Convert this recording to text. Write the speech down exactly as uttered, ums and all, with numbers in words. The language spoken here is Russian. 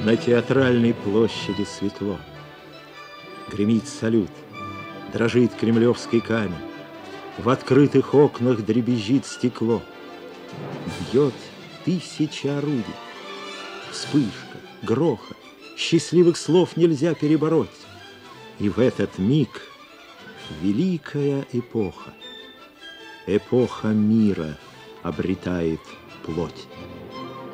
На театральной площади светло. Гремит салют, дрожит кремлевский камень, в открытых окнах дребезжит стекло. Бьет тысяча орудий. Вспышка, грохот, счастливых слов нельзя перебороть. И в этот миг великая эпоха, эпоха мира обретает плоть.